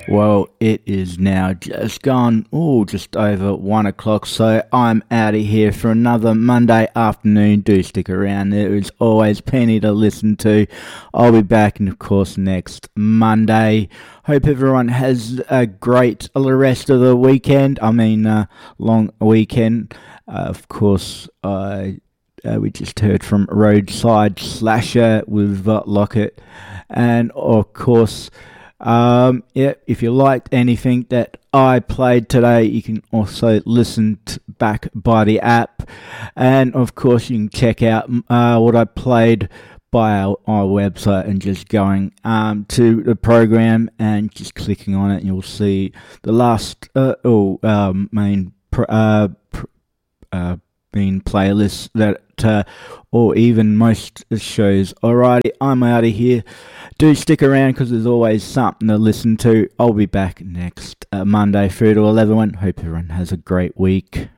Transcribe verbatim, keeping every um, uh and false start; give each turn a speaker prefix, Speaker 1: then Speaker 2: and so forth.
Speaker 1: Well, it is now just gone, oh, just over one o'clock, so I'm out of here for another Monday afternoon. Do stick around, there is always plenty to listen to. I'll be back, and of course, next Monday. Hope everyone has a great rest of the weekend, I mean, uh, long weekend. Uh, of course, I... Uh, we just heard from Roadside Slasher with uh, Locket, and of course, um, yeah, if you liked anything that I played today, you can also listen t- back by the app, and of course, you can check out uh, what I played by our, our website and just going um, to the program and just clicking on it, and you'll see the last uh, oh um, main pr- uh, pr- uh, main playlists that. Uh, or even most shows. Alrighty, I'm out of here. Do stick around because there's always something to listen to. I'll be back next uh, Monday through to eleven. Hope everyone has a great week.